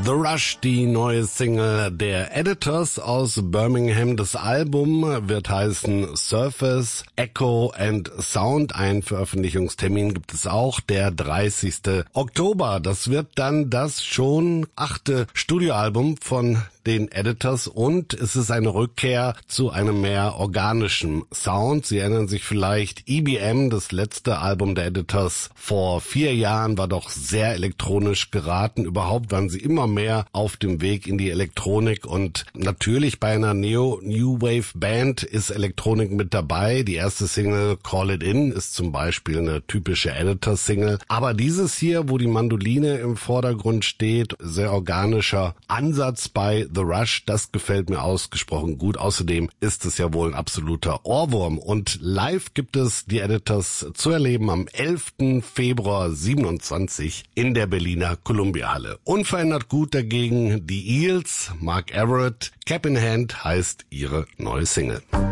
The Rush, die neue Single der Editors aus Birmingham. Das Album wird heißen Surface, Echo and Sound. Ein Veröffentlichungstermin gibt es auch, der 30. Oktober. Das wird dann das schon 8. Studioalbum von den Editors und es ist eine Rückkehr zu einem mehr organischen Sound. Sie erinnern sich vielleicht, EBM, das letzte Album der Editors vor 4 Jahren, war doch sehr elektronisch geraten. Überhaupt waren sie immer mehr auf dem Weg in die Elektronik und natürlich bei einer New Wave Band ist Elektronik mit dabei. Die erste Single Call It In ist zum Beispiel eine typische Editor-Single. Aber dieses hier, wo die Mandoline im Vordergrund steht, sehr organischer Ansatz bei The Rush, das gefällt mir ausgesprochen gut. Außerdem ist es ja wohl ein absoluter Ohrwurm. Und live gibt es die Editors zu erleben am 11. Februar 27 in der Berliner Columbia-Halle. Unverändert gut dagegen die Eels, Mark Everett. Cap in Hand heißt ihre neue Single.